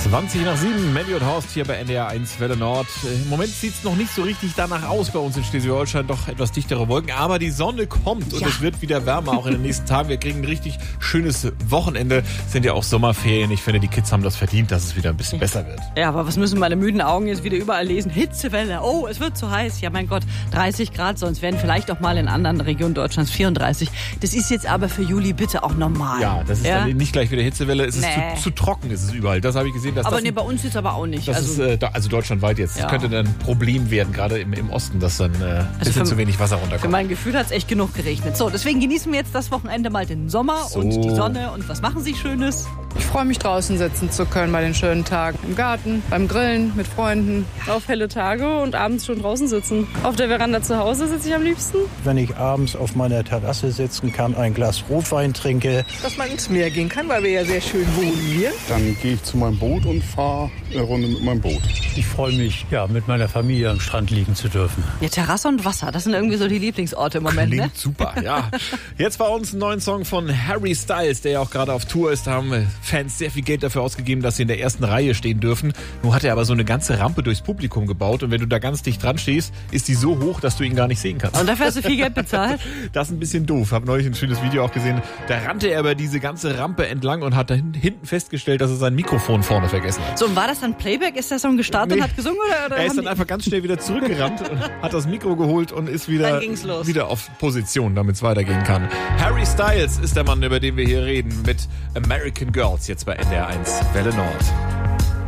20 nach 7, Mandy und Horst hier bei NDR 1 Welle Nord. Im Moment sieht es noch nicht so richtig danach aus bei uns in Schleswig-Holstein, doch etwas dichtere Wolken, aber die Sonne kommt und es wird wieder wärmer, auch in den nächsten Tagen. Wir kriegen ein richtig schönes Wochenende, sind ja auch Sommerferien. Ich finde, die Kids haben das verdient, dass es wieder ein bisschen besser wird. Ja, aber was müssen meine müden Augen jetzt wieder überall lesen? Hitzewelle, oh, es wird zu heiß. Ja, mein Gott, 30 Grad, sonst werden vielleicht auch mal in anderen Regionen Deutschlands 34. Das ist jetzt aber für Juli bitte auch normal. Ja, das ist dann nicht gleich wieder Hitzewelle, es ist zu trocken, ist es überall. Das habe ich gesehen. Dass aber das bei uns jetzt aber auch nicht. Das ist deutschlandweit jetzt. Das könnte dann ein Problem werden, gerade im Osten, dass dann ein bisschen zu wenig Wasser runterkommt. Für mein Gefühl hat es echt genug geregnet. So, deswegen genießen wir jetzt das Wochenende mal den Sommer und die Sonne. Und was machen Sie Schönes? Ich freue mich, draußen sitzen zu können bei den schönen Tagen. Im Garten, beim Grillen, mit Freunden. Auf helle Tage und abends schon draußen sitzen. Auf der Veranda zu Hause sitze ich am liebsten. Wenn ich abends auf meiner Terrasse sitzen kann, ein Glas Rotwein trinke. Dass man ins Meer gehen kann, weil wir ja sehr schön wohnen hier. Dann gehe ich zu meinem Boot und fahre eine Runde mit meinem Boot. Ich freue mich, mit meiner Familie am Strand liegen zu dürfen. Ja, Terrasse und Wasser, das sind irgendwie so die Lieblingsorte im Moment, Klingt super, ja. Jetzt bei uns einen neuen Song von Harry Styles, der ja auch gerade auf Tour ist. Da haben Fans sehr viel Geld dafür ausgegeben, dass sie in der ersten Reihe stehen dürfen. Nun hat er aber so eine ganze Rampe durchs Publikum gebaut und wenn du da ganz dicht dran stehst, ist die so hoch, dass du ihn gar nicht sehen kannst. Und dafür hast du viel Geld bezahlt? Das ist ein bisschen doof. Habe neulich ein schönes Video auch gesehen. Da rannte er über diese ganze Rampe entlang und hat da hinten festgestellt, dass er sein Mikrofon vorne vergessen hat. So, und war das dann Playback? Ist der Song gestartet und hat gesungen? Oder er ist dann einfach ganz schnell wieder zurückgerannt und hat das Mikro geholt und ist wieder auf Position, damit es weitergehen kann. Harry Styles ist der Mann, über den wir hier reden, mit American Girls, jetzt bei NDR 1 Welle Nord.